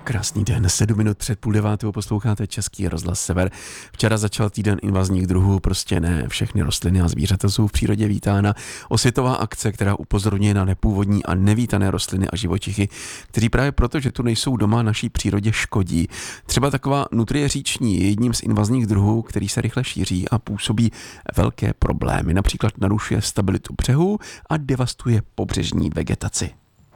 Krásný den, 7 minut před 8:30 posloucháte Český rozhlas Sever. Včera začal týden invazních druhů, prostě ne všechny rostliny a zvířata jsou v přírodě vítána. Osvětová akce, která upozorňuje na nepůvodní a nevítané rostliny a živočichy, kteří právě proto, že tu nejsou doma, naší přírodě škodí. Třeba taková nutrie říční je jedním z invazních druhů, který se rychle šíří a působí velké problémy. Například narušuje stabilitu břehů a devastuje pobřežní vegetaci.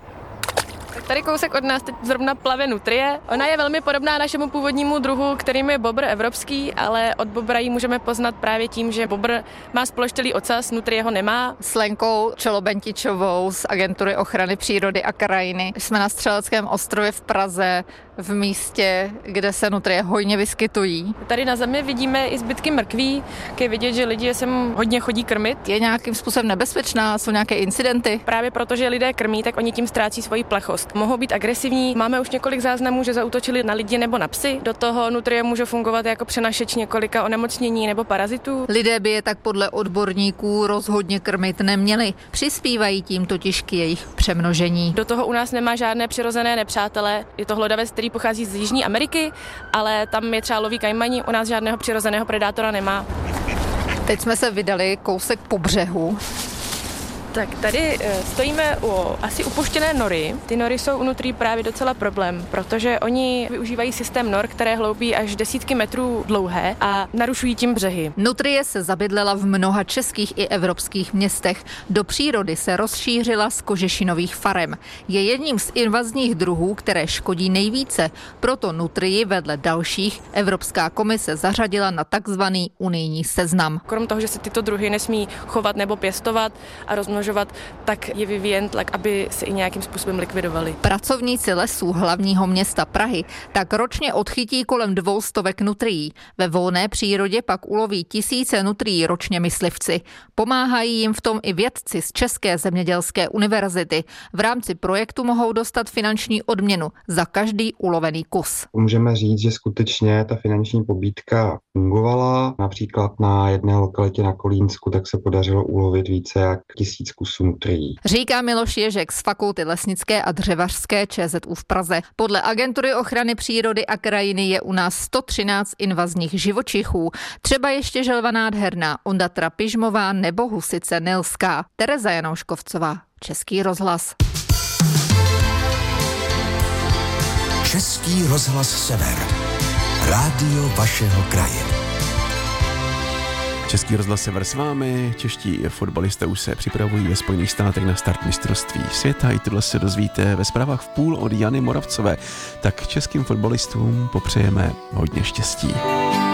Tady kousek od nás teď zrovna plave nutrie. Ona je velmi podobná našemu původnímu druhu, kterým je bobr evropský, ale od bobra ji můžeme poznat právě tím, že bobr má sploštělý ocas, nutrie ho nemá. S Lenkou Čolobentičovou z Agentury ochrany přírody a krajiny jsme na Střeleckém ostrově v Praze, v místě, kde se nutrie hojně vyskytují. Tady na zemi vidíme i zbytky mrkví, je vidět, že lidi sem hodně chodí krmit. Je nějakým způsobem nebezpečná, jsou nějaké incidenty? Právě protože lidé krmí, tak oni tím ztrácí svoji plechost. Mohou být agresivní. Máme už několik záznamů, že zaútočili na lidi nebo na psy. Do toho nutrie může fungovat jako přenašeč několika onemocnění nebo parazitů. Lidé by je tak podle odborníků rozhodně krmit neměli. Přispívají tím totiž k jejich přemnožení. Do toho u nás nemá žádné přirozené nepřátele. Je to hlodavec, který pochází z Jižní Ameriky, ale tam je třeba loví kajmani, u nás žádného přirozeného predátora nemá. Teď jsme se vydali kousek po břehu. Tak tady stojíme u asi upuštěné nory. Ty nory jsou u nutrí právě docela problém, protože oni využívají systém nor, které hloubí až desítky metrů dlouhé a narušují tím břehy. Nutrie se zabydlela v mnoha českých i evropských městech. Do přírody se rozšířila z kožešinových farem. Je jedním z invazních druhů, které škodí nejvíce. Proto nutrii vedle dalších Evropská komise zařadila na takzvaný unijní seznam. Krom toho, že se tyto druhy nesmí chovat nebo pěstovat a rozmnožovat, tak je vyvíjen tlak, aby se i nějakým způsobem likvidovali. Pracovníci lesů hlavního města Prahy tak ročně odchytí kolem 200 nutrií. Ve volné přírodě pak uloví tisíce nutrií ročně myslivci. Pomáhají jim v tom i vědci z České zemědělské univerzity. V rámci projektu mohou dostat finanční odměnu za každý ulovený kus. Můžeme říct, že skutečně ta finanční pobídka fungovala. Například na jedné lokalitě na Kolínsku tak se podařilo ulovit více jak 1000 kusů nutrií. Říká Miloš Ježek z Fakulty lesnické a dřevařské ČZÚ v Praze. Podle Agentury ochrany přírody a krajiny je u nás 113 invazních živočichů. Třeba ještě želva nádherná, ondatra pyžmová nebo husice nilská. Tereza Janouškovcová, Český rozhlas. Český rozhlas Sever. Rádio vašeho kraje. Český rozhlas Sever s vámi, čeští fotbalisté už se připravují ve Spojených státech na start mistrovství světa. I tohle se dozvíte ve zprávách v půl od Jany Moravcové. Tak českým fotbalistům popřejeme hodně štěstí.